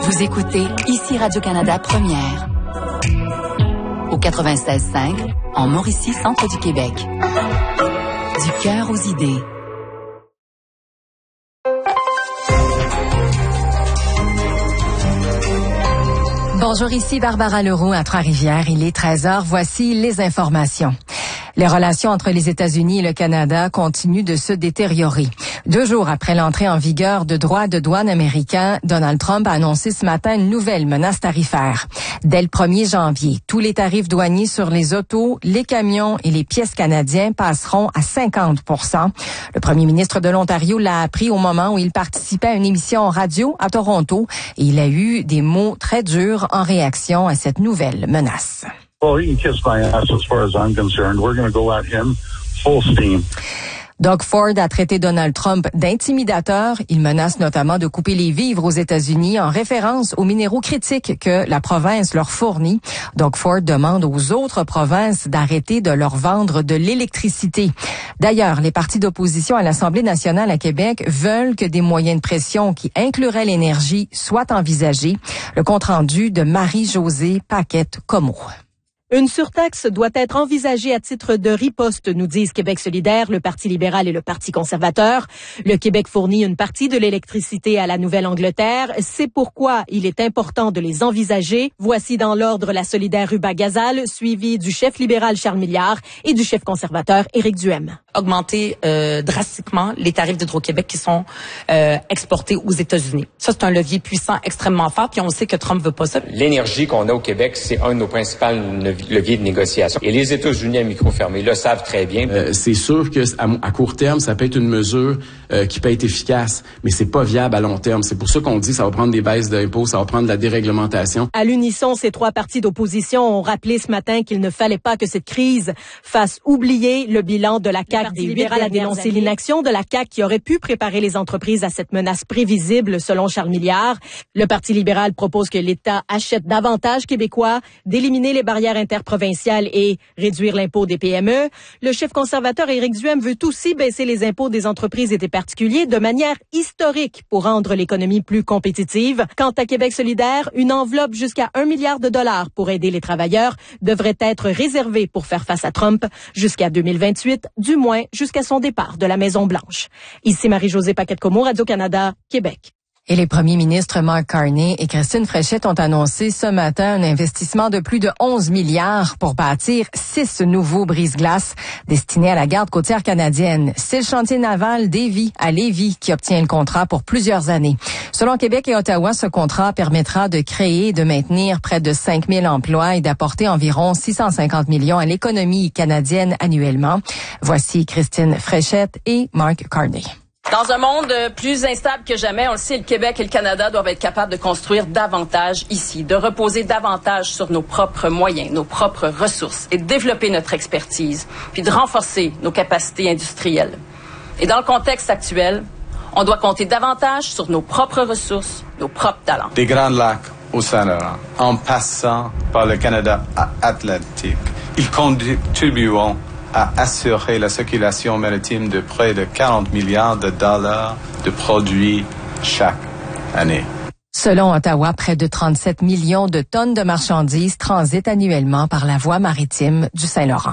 Vous écoutez ici Radio-Canada Première. Au 96.5, en Mauricie, centre du Québec. Du cœur aux idées. Bonjour, ici Barbara Leroux à Trois-Rivières. Il est 13h. Voici les informations. Les relations entre les États-Unis et le Canada continuent de se détériorer. 2 jours après l'entrée en vigueur de droits de douane américains, Donald Trump a annoncé ce matin une nouvelle menace tarifaire. Dès le 1er janvier, tous les tarifs douaniers sur les autos, les camions et les pièces canadiens passeront à 50%. Le premier ministre de l'Ontario l'a appris au moment où il participait à une émission radio à Toronto et il a eu des mots très durs en réaction à cette nouvelle menace. Well, he can kiss my ass as far as I'm concerned. We're going to go at him full steam. Doug Ford a traité Donald Trump d'intimidateur. Il menace notamment de couper les vivres aux États-Unis en référence aux minéraux critiques que la province leur fournit. Doug Ford demande aux autres provinces d'arrêter de leur vendre de l'électricité. D'ailleurs, les partis d'opposition à l'Assemblée nationale à Québec veulent que des moyens de pression qui incluraient l'énergie soient envisagés. Le compte-rendu de Marie-Josée Paquette-Comeau. Une surtaxe doit être envisagée à titre de riposte, nous disent Québec solidaire, le Parti libéral et le Parti conservateur. Le Québec fournit une partie de l'électricité à la Nouvelle-Angleterre. C'est pourquoi il est important de les envisager. Voici dans l'ordre la solidaire Ruba Gazal, suivie du chef libéral Charles Milliard et du chef conservateur Éric Duhem. Augmenter drastiquement les tarifs d'Hydro-Québec qui sont exportés aux États-Unis. Ça, c'est un levier puissant, extrêmement fort, puis on sait que Trump veut pas ça. L'énergie qu'on a au Québec, c'est un de nos principaux leviers de négociation. Et les États-Unis à micro fermé le savent très bien. C'est sûr que à court terme, ça peut être une mesure qui peut être efficace, mais c'est pas viable à long terme. C'est pour ça qu'on dit que ça va prendre des baisses d'impôts, ça va prendre de la déréglementation. À l'unisson, ces 3 partis d'opposition ont rappelé ce matin qu'il ne fallait pas que cette crise fasse oublier le bilan de la CAQ. Des libéraux a dénoncé l'inaction de la CAQ qui aurait pu préparer les entreprises à cette menace prévisible, selon Charles Milliard. Le Parti libéral propose que l'État achète davantage québécois, d'éliminer les barrières interprovinciales et réduire l'impôt des PME. Le chef conservateur Éric Duhem veut aussi baisser les impôts des entreprises et des particuliers de manière historique pour rendre l'économie plus compétitive. Quant à Québec solidaire, une enveloppe jusqu'à $1 milliard pour aider les travailleurs devrait être réservée pour faire face à Trump jusqu'à 2028, du moins jusqu'à son départ de la Maison-Blanche. Ici Marie-Josée Paquette-Comeau, Radio-Canada, Québec. Et les premiers ministres Mark Carney et Christine Fréchette ont annoncé ce matin un investissement de plus de 11 milliards pour bâtir 6 nouveaux brise-glaces destinés à la garde côtière canadienne. C'est le chantier naval Davie à Lévis qui obtient le contrat pour plusieurs années. Selon Québec et Ottawa, ce contrat permettra de créer et de maintenir près de 5 000 emplois et d'apporter environ 650 millions à l'économie canadienne annuellement. Voici Christine Fréchette et Mark Carney. Dans un monde plus instable que jamais, on le sait, le Québec et le Canada doivent être capables de construire davantage ici, de reposer davantage sur nos propres moyens, nos propres ressources et de développer notre expertise, puis de renforcer nos capacités industrielles. Et dans le contexte actuel, on doit compter davantage sur nos propres ressources, nos propres talents. Des Grands Lacs au Saint-Laurent, en passant par le Canada Atlantique, ils contribueront à assurer la circulation maritime de près de 40 milliards de dollars de produits chaque année. Selon Ottawa, près de 37 millions de tonnes de marchandises transitent annuellement par la voie maritime du Saint-Laurent.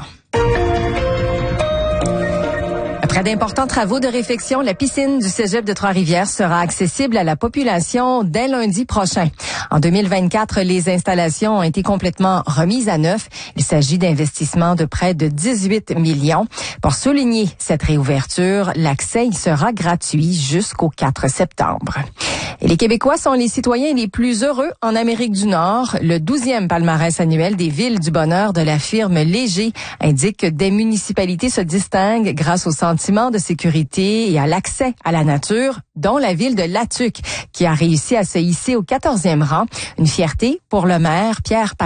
Après d'importants travaux de réfection, la piscine du Cégep de Trois-Rivières sera accessible à la population dès lundi prochain. En 2024, les installations ont été complètement remises à neuf. Il s'agit d'investissements de près de 18 millions. Pour souligner cette réouverture, l'accès y sera gratuit jusqu'au 4 septembre. Et les Québécois sont les citoyens les plus heureux en Amérique du Nord. Le 12e palmarès annuel des villes du bonheur de la firme Léger indique que des municipalités se distinguent grâce au sentiment de sécurité et à l'accès à la nature, dont la ville de Latuc, qui a réussi à se hisser au 14e rang. Une fierté pour le maire Pierre